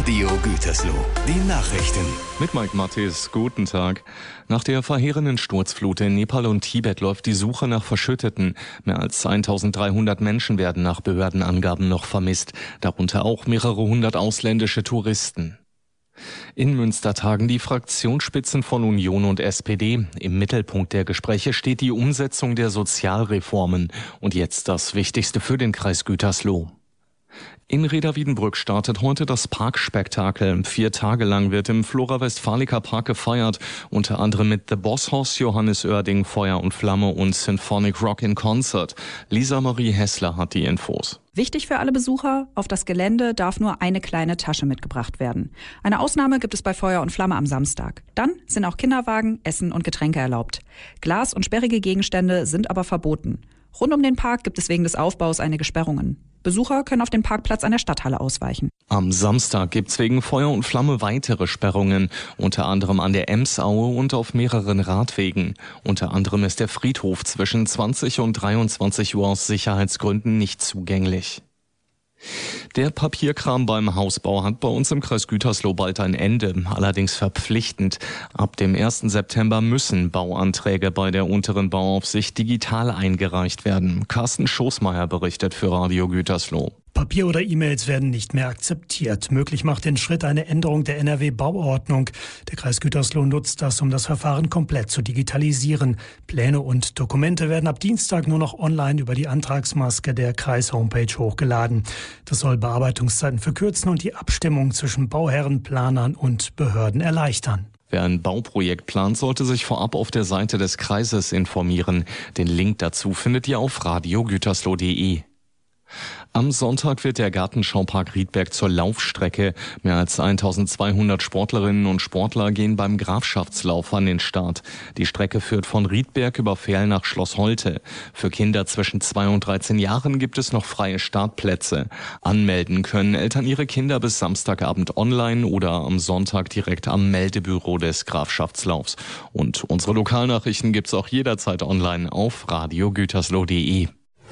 Radio Gütersloh, die Nachrichten. Mit Mike Matthes, guten Tag. Nach der verheerenden Sturzflut in Nepal und Tibet läuft die Suche nach Verschütteten. Mehr als 1300 Menschen werden nach Behördenangaben noch vermisst, darunter auch mehrere hundert ausländische Touristen. In Münster tagen die Fraktionsspitzen von Union und SPD. Im Mittelpunkt der Gespräche steht die Umsetzung der Sozialreformen. Und jetzt das Wichtigste für den Kreis Gütersloh. In Reda-Wiedenbrück startet heute das Parkspektakel. 4 Tage lang wird im Flora Westfalica Park gefeiert, unter anderem mit The Boss Hoss, Johannes Oerding, Feuer und Flamme und Symphonic Rock in Concert. Lisa Marie Hessler hat die Infos. Wichtig für alle Besucher, auf das Gelände darf nur eine kleine Tasche mitgebracht werden. Eine Ausnahme gibt es bei Feuer und Flamme am Samstag. Dann sind auch Kinderwagen, Essen und Getränke erlaubt. Glas und sperrige Gegenstände sind aber verboten. Rund um den Park gibt es wegen des Aufbaus einige Sperrungen. Besucher können auf den Parkplatz an der Stadthalle ausweichen. Am Samstag gibt's wegen Feuer und Flamme weitere Sperrungen, unter anderem an der Emsaue und auf mehreren Radwegen. Unter anderem ist der Friedhof zwischen 20 und 23 Uhr aus Sicherheitsgründen nicht zugänglich. Der Papierkram beim Hausbau hat bei uns im Kreis Gütersloh bald ein Ende, allerdings verpflichtend. Ab dem 1. September müssen Bauanträge bei der unteren Bauaufsicht digital eingereicht werden. Carsten Schoßmeier berichtet für Radio Gütersloh. Papier oder E-Mails werden nicht mehr akzeptiert. Möglich macht den Schritt eine Änderung der NRW-Bauordnung. Der Kreis Gütersloh nutzt das, um das Verfahren komplett zu digitalisieren. Pläne und Dokumente werden ab Dienstag nur noch online über die Antragsmaske der Kreis-Homepage hochgeladen. Das soll Bearbeitungszeiten verkürzen und die Abstimmung zwischen Bauherren, Planern und Behörden erleichtern. Wer ein Bauprojekt plant, sollte sich vorab auf der Seite des Kreises informieren. Den Link dazu findet ihr auf radiogütersloh.de. Am Sonntag wird der Gartenschaupark Riedberg zur Laufstrecke. Mehr als 1200 Sportlerinnen und Sportler gehen beim Grafschaftslauf an den Start. Die Strecke führt von Riedberg über Fehl nach Schloss Holte. Für Kinder zwischen 2 und 13 Jahren gibt es noch freie Startplätze. Anmelden können Eltern ihre Kinder bis Samstagabend online oder am Sonntag direkt am Meldebüro des Grafschaftslaufs. Und unsere Lokalnachrichten gibt's auch jederzeit online auf radiogütersloh.de.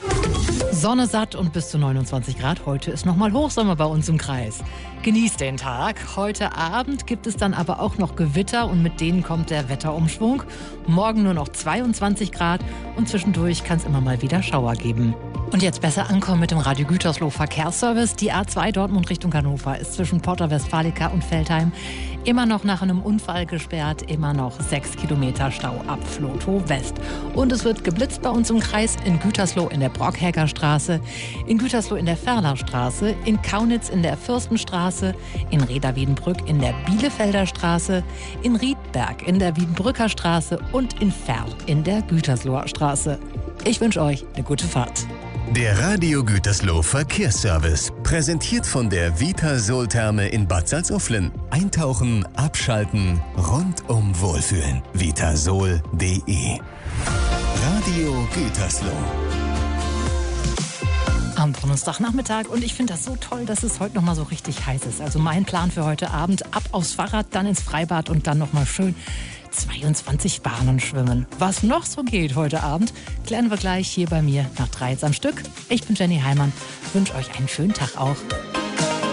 Sonne satt und bis zu 29 Grad. Heute ist nochmal Hochsommer bei uns im Kreis. Genießt den Tag. Heute Abend gibt es dann aber auch noch Gewitter und mit denen kommt der Wetterumschwung. Morgen nur noch 22 Grad und zwischendurch kann es immer mal wieder Schauer geben. Und jetzt besser ankommen mit dem Radio Gütersloh Verkehrsservice. Die A2 Dortmund Richtung Hannover ist zwischen Porta Westfalica und Veltheim immer noch nach einem Unfall gesperrt. Immer noch 6 Kilometer Stau ab Flotow West. Und es wird geblitzt bei uns im Kreis in Gütersloh in der Brockhäger Straße, in Gütersloh in der Ferlerstraße, in Kaunitz in der Fürstenstraße, in Reda-Wiedenbrück in der Bielefelder Straße, in Riedberg in der Wiedenbrücker Straße und in Ferl in der Gütersloher Straße. Ich wünsche euch eine gute Fahrt. Der Radio Gütersloh Verkehrsservice, präsentiert von der Vitasol-Therme in Bad Salzuflen. Eintauchen, abschalten, rundum wohlfühlen. Vitasol.de. Radio Gütersloh. Am Donnerstagnachmittag und ich finde das so toll, dass es heute nochmal so richtig heiß ist. Also mein Plan für heute Abend, ab aufs Fahrrad, dann ins Freibad und dann nochmal schön 22 Bahnen schwimmen. Was noch so geht heute Abend, klären wir gleich hier bei mir nach 3 am Stück. Ich bin Jenny Heimann, wünsche euch einen schönen Tag auch.